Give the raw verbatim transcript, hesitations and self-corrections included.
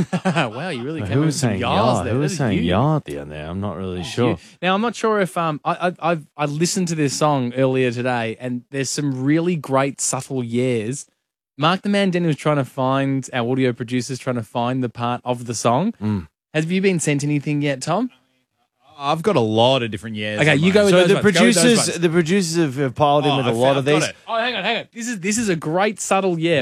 Wow, you really came Who in was with some saying yas ya? there. Who That was is saying you. ya at the end there? I'm not really That is sure. you. Now, I'm not sure if um I, I I've I listened to this song earlier today, and there's some really great subtle years. Mark the Man Denny was trying to find our audio producers trying to find the part of the song. Mm. Have you been sent anything yet, Tom? I've got a lot of different years. Okay, on you mine. go with So those the ones. Go with those producers, ones. the producers have, have piled in Oh, with a I've lot found- of I've got these. it. Oh, hang on, hang on. This is this is a great subtle yeah.